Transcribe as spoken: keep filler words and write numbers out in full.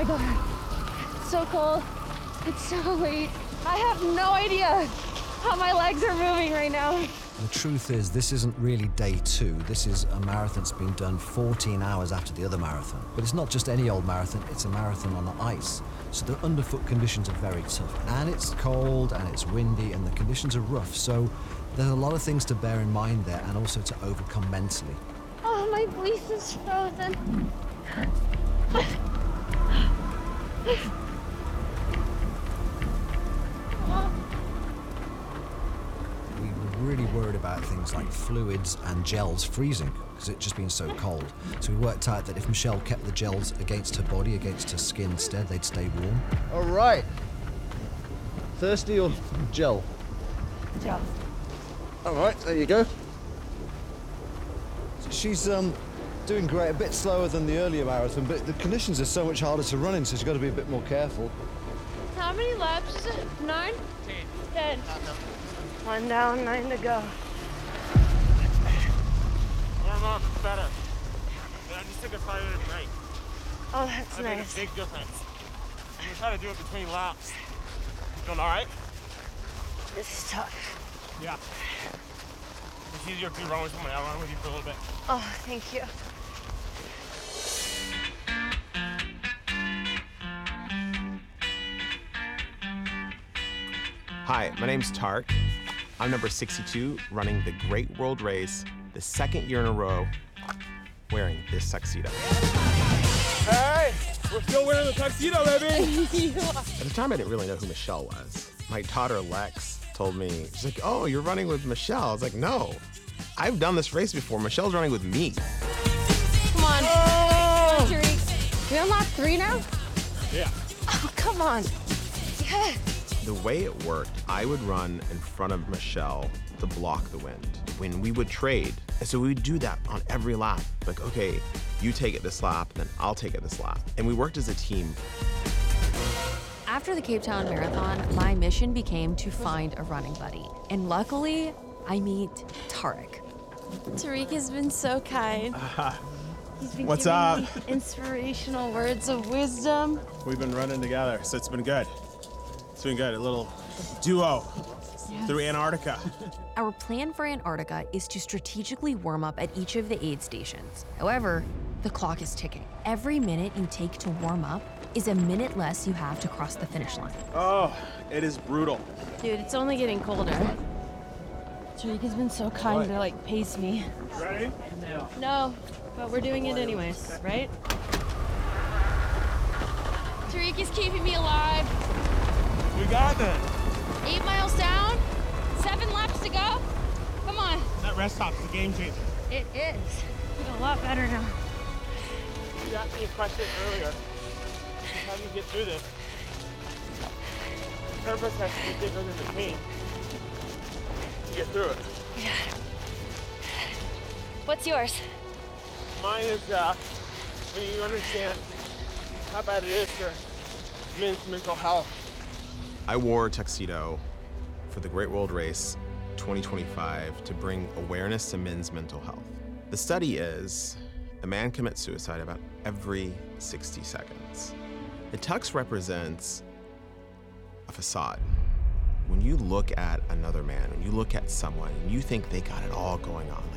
God. It's so cold. It's so late. I have no idea how my legs are moving right now. The truth is, this isn't really day two. This is a marathon that's been done fourteen hours after the other marathon. But it's not just any old marathon, it's a marathon on the ice. So the underfoot conditions are very tough. And it's cold, and it's windy, and the conditions are rough. So there's a lot of things to bear in mind there, and also to overcome mentally. Oh, my fleece is frozen. We were really worried about things like fluids and gels freezing, because it's just been so cold. So we worked out that if Michelle kept the gels against her body, against her skin instead, they'd stay warm. All right. Thirsty or gel? Gel. All right, there you go. She's um, doing great, a bit slower than the earlier marathon, but the conditions are so much harder to run in, so she's got to be a bit more careful. How many laps is it? Nine? Ten. Ten. One down, nine to go. Warm up, it's better. I just took a five minute break. Oh, that's I nice. made a big difference. I'm gonna try to do it between laps. You feeling all right? This is tough. Yeah. It's easier if you run with somebody. I'll run with you for a little bit. Oh, thank you. Hi, my name's Tark. I'm number sixty-two, running the Great World Race, the second year in a row, wearing this tuxedo. Hey, we're still wearing the tuxedo, baby. At the time, I didn't really know who Michelle was. My daughter, Lex, told me, she's like, oh, you're running with Michelle. I was like, no, I've done this race before. Michelle's running with me. Come on. Oh! Three. We on lap three now? Yeah. Oh, come on. Yeah. The way it worked, I would run in front of Michelle to block the wind when we would trade. And so we would do that on every lap. Like, okay, you take it this lap, then I'll take it this lap. And we worked as a team. After the Cape Town Marathon, my mission became to find a running buddy. And luckily, I meet Tarek. Tariq has been so kind. Uh, He's been What's giving up? me inspirational words of wisdom. We've been running together, so it's been good. It's been good, a little duo Yes. through Antarctica. Our plan for Antarctica is to strategically warm up at each of the aid stations. However, the clock is ticking. Every minute you take to warm up is a minute less you have to cross the finish line. Oh, it is brutal. Dude, it's only getting colder. Tariq has been so kind What? to like pace me. Ready? No, but we're doing it anyways, right? Tariq is keeping me alive. We got this. Eight miles down, seven laps to go. Come on. That rest stop's the game changer. It is. Feel a lot better now. You asked me a question earlier. Just how do you get through this? The purpose has to be bigger than the pain. To get through it. Yeah. What's yours? Mine is uh, when you understand how bad it is for men's mental health. I wore a tuxedo for the Great World Race twenty twenty-five to bring awareness to men's mental health. The study is a man commits suicide about every sixty seconds. The tux represents a facade. When you look at another man, when you look at someone, and you think they got it all going on, like